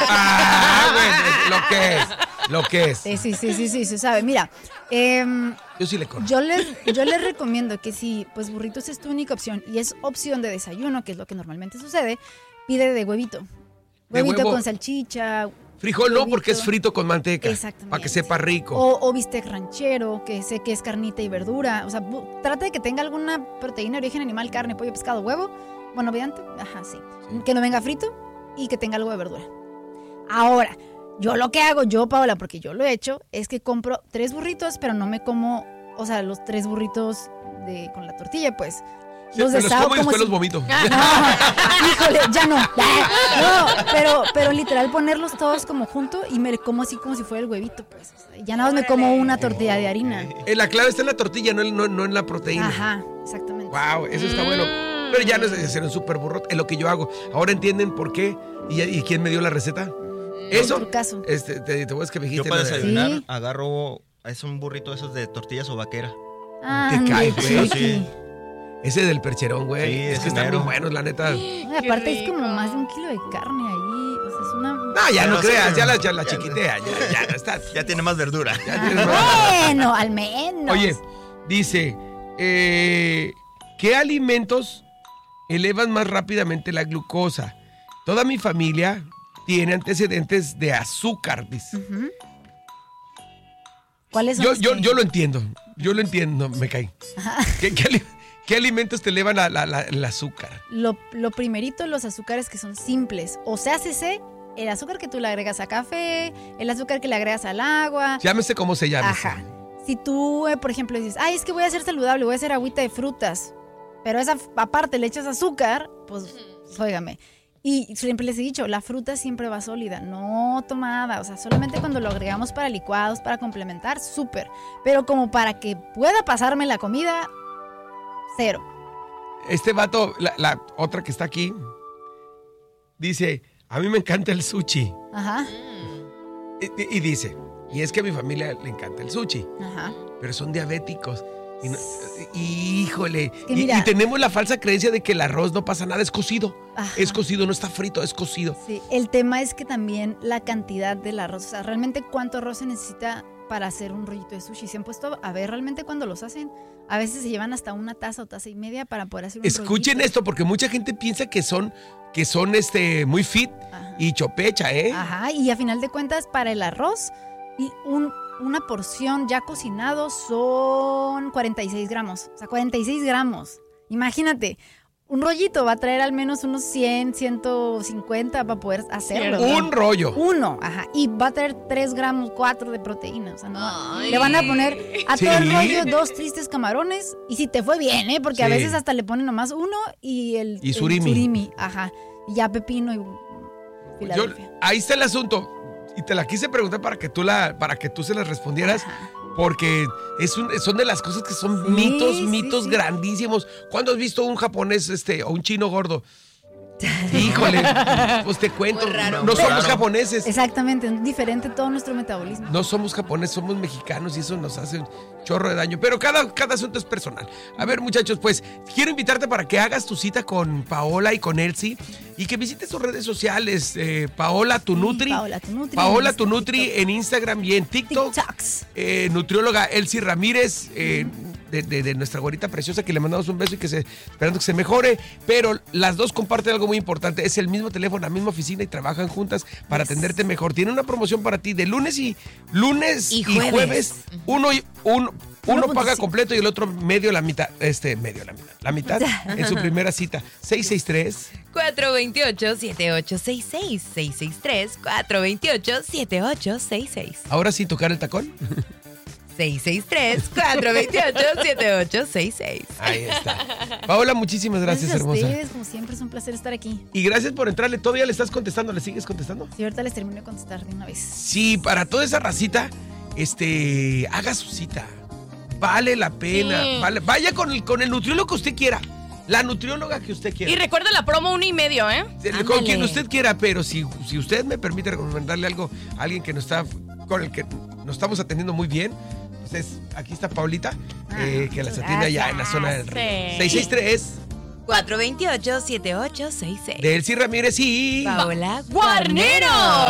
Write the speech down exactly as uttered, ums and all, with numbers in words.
Ah, bueno, lo que es, lo que es. Sí, sí, sí, sí, sí, se sabe. Mira, eh, yo sí le corto. Yo les, yo les recomiendo que si pues burritos es tu única opción y es opción de desayuno, que es lo que normalmente sucede, pide de huevito. Huevito huevo. con salchicha. Frijol huevito. No, porque es frito con manteca. Exactamente. Para que sepa rico. O, o bistec ranchero, que sé que es carnita y verdura. O sea, bu- trata de que tenga alguna proteína de origen animal, carne, pollo, pescado, huevo. Bueno, obviamente, ajá, sí. sí. Que no venga frito y que tenga algo de verdura. Ahora, yo lo que hago, yo, Paola, porque yo lo he hecho, es que compro tres burritos, pero no me como, o sea, los tres burritos de, con la tortilla, pues. Sí, los deshago como y después si... los vomito. No, híjole, ya no. No, pero, pero literal ponerlos todos como junto y me como así como si fuera el huevito, pues. O sea, ya nada más me como una tortilla de harina. Eh, la clave está en la tortilla, no, no, no en la proteína. Ajá, exactamente. Wow, eso está bueno. Pero ya no es hacer un súper burro, es lo que yo hago. Ahora entienden por qué y, y quién me dio la receta. Eso. Por caso. Este, te, te voy a decir que me dijiste. Yo para desayunar ¿Sí? agarro, es un burrito esos de tortillas o vaquera. Ah, te cae, güey. Sí. Ese del percherón, güey. Sí, es que están muy buenos, la neta. Ay, aparte es como más de un kilo de carne ahí. O sea, es una. No, ya no, no creas, ya la, ya la chiquitea, ya, ya no está. Ya tiene más verdura. Ya tiene más. Bueno, al menos. Oye, dice, eh, ¿qué alimentos elevan más rápidamente la glucosa? Toda mi familia tiene antecedentes de azúcar, dice. Uh-huh. ¿Cuáles son Yo, los yo, que... yo lo entiendo, yo lo entiendo, me caí. ¿Qué, qué, ¿Qué alimentos te elevan la, la, la, el azúcar? Lo, lo primerito, los azúcares que son simples. O sea, C C, el azúcar que tú le agregas a café, el azúcar que le agregas al agua. Llámese como se llame. Ajá. Si tú, eh, por ejemplo, dices, ay, es que voy a ser saludable, voy a hacer agüita de frutas, pero esa aparte le echas azúcar, pues, óigame. Y siempre les he dicho, la fruta siempre va sólida, no tomada. O sea, solamente cuando lo agregamos para licuados, para complementar, súper. Pero como para que pueda pasarme la comida, cero. Este vato, la, la otra que está aquí, dice, a mí me encanta el sushi. Ajá. Y, y dice, y es que a mi familia le encanta el sushi. Ajá. Pero son diabéticos. Y no, híjole, es que y, mira, y tenemos la falsa creencia de que el arroz no pasa nada, es cocido. Ajá. Es cocido, no está frito, es cocido. Sí, el tema es que también la cantidad del arroz, o sea, realmente cuánto arroz se necesita para hacer un rollito de sushi. ¿Se han puesto a ver realmente cuando los hacen? A veces se llevan hasta una taza o taza y media para poder hacer un Escuchen rollito. esto, porque mucha gente piensa que son, que son este, muy fit. Ajá. Y chopecha, ¿eh? Ajá, y a final de cuentas, para el arroz, un... una porción ya cocinado son cuarenta y seis gramos. O sea, cuarenta y seis gramos. Imagínate, un rollito va a traer al menos unos cien, ciento cincuenta para poder hacerlo. Un ¿no? rollo. Uno, ajá. Y va a traer tres gramos, cuatro de proteína. O sea, no, le van a poner a ¿Sí? todo el rollo dos tristes camarones. Y si te fue bien, ¿eh? Porque sí. a veces hasta le ponen nomás uno y el, y surimi. el surimi. Ajá. Y ya pepino y Filadelfia. Yo, ahí está el asunto. Y te la quise preguntar para que tú la, para que tú se las respondieras, ajá. Porque es un, son de las cosas que son sí, mitos, sí, mitos sí. grandísimos. ¿Cuándo has visto un japonés este, o un chino gordo? Híjole, pues te cuento, no, no somos japoneses. Exactamente, es diferente todo nuestro metabolismo. No somos japoneses, somos mexicanos y eso nos hace un chorro de daño. Pero cada, cada asunto es personal. A ver, muchachos, pues quiero invitarte para que hagas tu cita con Paola y con Elsie y que visites sus redes sociales. Eh, Paola Tu Nutri. Sí, Paola Tu Nutri. Paola Tu Nutri en Instagram y en TikTok. Eh, nutrióloga Elsie Ramírez. Eh, De, de, de nuestra güerita preciosa, que le mandamos un beso y que se, esperando que se mejore, pero las dos comparten algo muy importante, es el mismo teléfono, la misma oficina y trabajan juntas para atenderte mejor. Tiene una promoción para ti de lunes y lunes y jueves, y jueves uno, y, un, uno paga completo y el otro medio la mitad, este medio la mitad, la mitad en su primera cita. seis seis tres cuatro dos ocho, siete ocho seis seis, seis seis tres, cuatro dos ocho, siete ocho seis seis. Ahora sí, tocar el tacón. seis seis tres, cuatro dos ocho, siete ocho seis seis. Ahí está. Paola, muchísimas gracias, gracias hermosa. A ustedes, como siempre, es un placer estar aquí. Y gracias por entrarle. ¿Todavía le estás contestando? ¿Le sigues contestando? Sí, ahorita les termino de contestar de una vez. Sí, para toda esa racita, este, haga su cita. Vale la pena. Sí. Vale, vaya con el, con el nutriólogo que usted quiera. La nutrióloga que usted quiera. Y recuerda la promo uno y medio, ¿eh? Con Ándale. Quien usted quiera, pero si, si usted me permite recomendarle algo a alguien que nos está, con el que nos estamos atendiendo muy bien, entonces aquí está Paulita, ah, eh, que las atiende allá en la zona del río. Sí. seis seis tres, cuatro dos ocho, siete ocho seis seis. De Elsie Ramírez y Paola Guarnero.